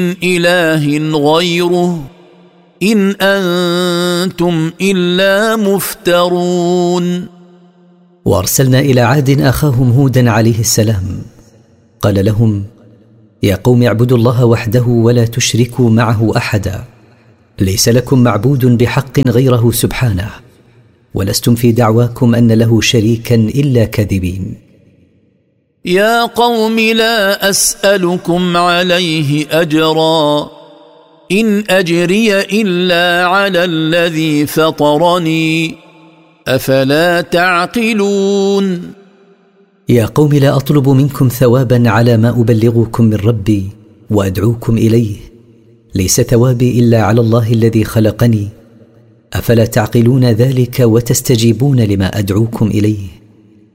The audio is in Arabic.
إله غيره إن أنتم إلا مفترون. وأرسلنا إلى عاد أخاهم هودا عليه السلام، قال لهم: يا قوم اعبدوا الله وحده ولا تشركوا معه أحدا، ليس لكم معبود بحق غيره سبحانه، ولستم في دعواكم أن له شريكا إلا كاذبين. يا قوم لا أسألكم عليه أجرا إن أجري إلا على الذي فطرني أفلا تعقلون. يا قوم لا أطلب منكم ثوابا على ما أبلغكم من ربي وأدعوكم إليه، ليس ثوابي إلا على الله الذي خلقني، أفلا تعقلون ذلك وتستجيبون لما أدعوكم إليه؟